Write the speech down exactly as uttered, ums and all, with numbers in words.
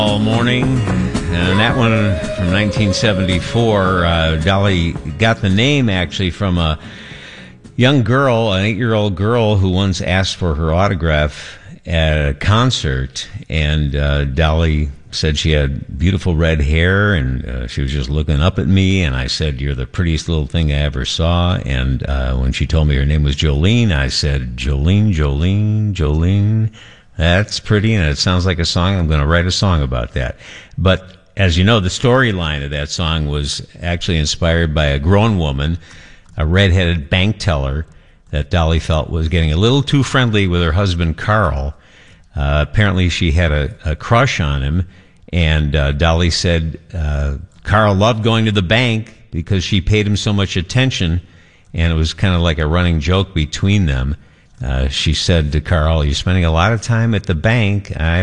All morning, and that one from nineteen seventy-four. Uh, Dolly got the name actually from a young girl, an eight-year-old girl who once asked for her autograph at a concert, and uh, Dolly said she had beautiful red hair, and uh, she was just looking up at me, and I said, "You're the prettiest little thing I ever saw." And uh, when she told me her name was Jolene, I said, "Jolene, Jolene, Jolene. That's pretty, and it sounds like a song. I'm going to write a song about that." But as you know, the storyline of that song was actually inspired by a grown woman, a redheaded bank teller that Dolly felt was getting a little too friendly with her husband, Carl. Uh, apparently, she had a, a crush on him, and uh, Dolly said uh, Carl loved going to the bank because she paid him so much attention, and it was kind of like a running joke between them. Uh, she said to Carl, "You're spending a lot of time at the bank. I